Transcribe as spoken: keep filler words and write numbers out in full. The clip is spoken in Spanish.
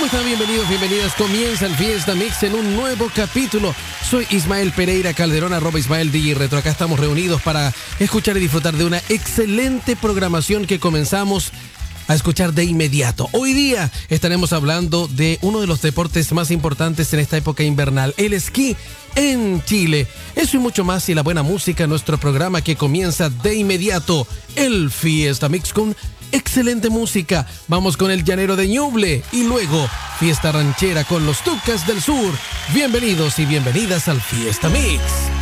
están? Bienvenidos, bienvenidas. Comienza el Fiesta Mix en un nuevo capítulo. Soy Ismael Pereira Calderón, arroba Ismael D J Retro. Acá estamos reunidos para escuchar y disfrutar de una excelente programación que comenzamos a escuchar de inmediato. Hoy día estaremos hablando de uno de los deportes más importantes en esta época invernal, el esquí en Chile. Eso y mucho más y la buena música en nuestro programa que comienza de inmediato, el Fiesta Mix con excelente música. Vamos con el Llanero de Ñuble y luego Fiesta Ranchera con los Tucas del Sur. Bienvenidos y bienvenidas al Fiesta Mix.